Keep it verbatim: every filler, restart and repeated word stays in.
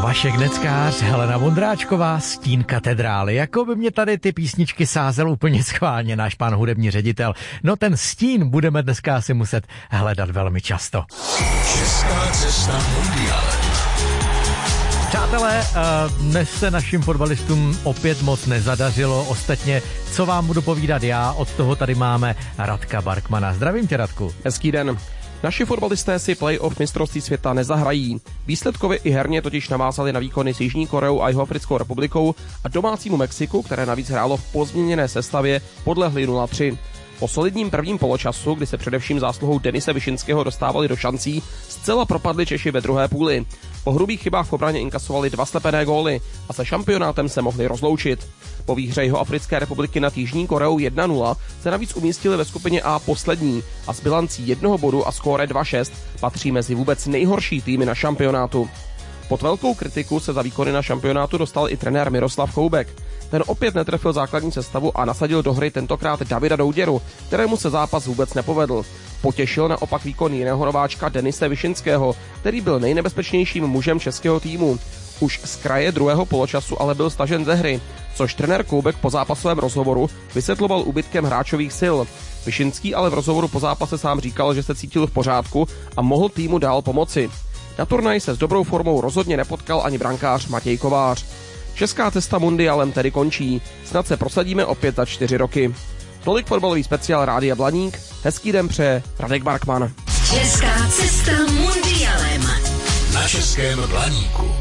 Vašek Neckář, Helena Vondráčková, Stín katedrály. Jako by mě tady ty písničky sázel úplně schválně náš pán hudební ředitel. No ten stín budeme dneska asi muset hledat velmi často. Česká cesta mundiálem. Přátelé, dnes se našim fotbalistům opět moc nezadařilo. Ostatně, co vám budu povídat já, od toho tady máme Radka Barkmana. Zdravím tě, Radku. Hezký den. Naši fotbalisté si play-off mistrovství světa nezahrají. Výsledkově i herně totiž navázali na výkony s Jižní Koreou a Jihoafrickou republikou a domácímu Mexiku, které navíc hrálo v pozměněné sestavě, podlehli nula tři. Po solidním prvním poločasu, kdy se především zásluhou Denise Vyšinského dostávali do šancí, zcela propadli Češi ve druhé půli. Po hrubých chybách v obraně inkasovali dva slepené góly a se šampionátem se mohli rozloučit. Po výhře Jihoafrické republiky nad Jižní Koreou jedna nula se navíc umístili ve skupině A poslední a s bilancí jednoho bodu a skóre dva šest patří mezi vůbec nejhorší týmy na šampionátu. Pod velkou kritiku se za výkony na šampionátu dostal i trenér Miroslav Choubek. Ten opět netrefil základní sestavu a nasadil do hry tentokrát Davida Douděru, kterému se zápas vůbec nepovedl. Potěšil naopak výkon jiného nováčka Denise Vyšinského, který byl nejnebezpečnějším mužem českého týmu. Už z kraje druhého poločasu ale byl stažen ze hry, což trenér Choubek po zápasovém rozhovoru vysvětloval úbytkem hráčových sil. Vyšinský ale v rozhovoru po zápase sám říkal, že se cítil v pořádku a mohl týmu dál pomoci. Na turnaji se s dobrou formou rozhodně nepotkal ani brankář Matěj Kovář. Česká cesta mundiálem tedy končí. Snad se prosadíme opět za čtyři roky. Tolik fotbalový speciál Rádia Blaník. Hezký den přeje Radek Barkman. Česká cesta mundiálem. Na Českém Blaníku.